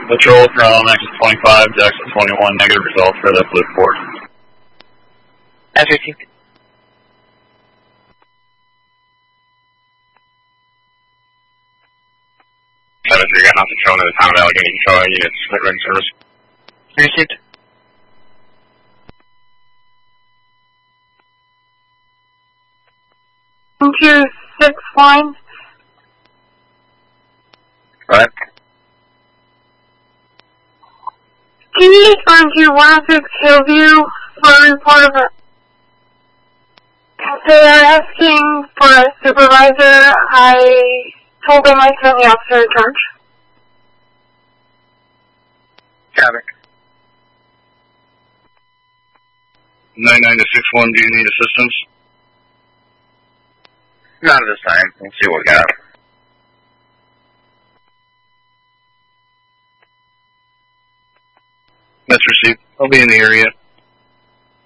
Patrol from exit 25 to exit 21, negative results for the blue port. As received. If you're getting off the phone at the time of Allegheny Control units, split ring service. Received. Into 6-1. Right. Can you just run to 106 Hillview for a report of it? They are asking for a supervisor. I told them I sent the officer in charge. Got it. 99 to 61, do you need assistance? Not at this time. We'll see what we got. That's received. I'll be in the area.